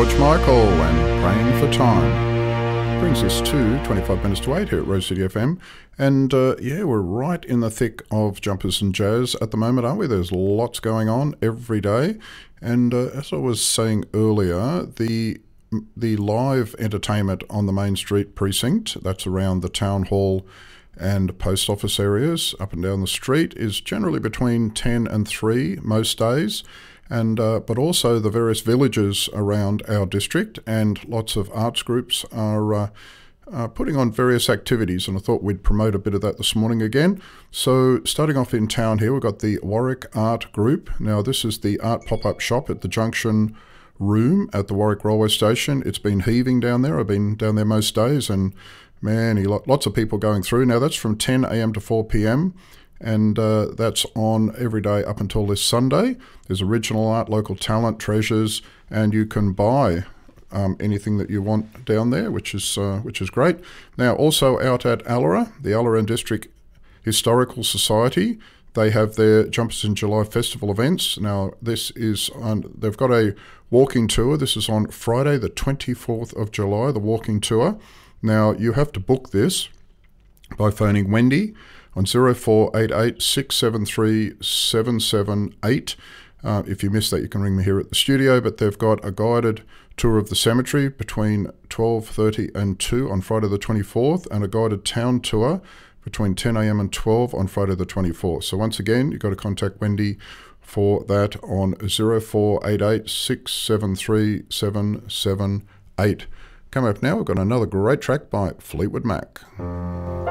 George Michael and Praying for Time. Brings us to 25 minutes to 8 here at Rose City FM. And we're right in the thick of Jumpers and Jazz at the moment, aren't we? There's lots going on every day. And as I was saying earlier, the live entertainment on the Main Street precinct, that's around the Town Hall and post office areas up and down the street, is generally between 10 and 3 most days. And but also the various villages around our district, and lots of arts groups are putting on various activities, and I thought we'd promote a bit of that this morning again. So starting off in town here, we've got the Warwick Art Group. Now this is the art pop-up shop at the Junction Room at the Warwick Railway Station. It's been heaving down there. I've been down there most days, and man, lots of people going through. Now that's from 10 a.m. to 4 p.m. and that's on every day up until this Sunday. There's original art, local talent, treasures, and you can buy anything that you want down there, which is great. Now, also out at Allora, the Allora District Historical Society, they have their Jumpers in July festival events. Now, this is they've got a walking tour. This is on Friday, the 24th of July, the walking tour. Now, you have to book this by phoning Wendy on 0488 673 778. If you missed that, you can ring me here at the studio, but they've got a guided tour of the cemetery between 12:30 and 2 on Friday the 24th, and a guided town tour between 10 a.m. and 12 on Friday the 24th. So once again, you've got to contact Wendy for that on 0488 673 778. Coming up now, we've got another great track by Fleetwood Mac.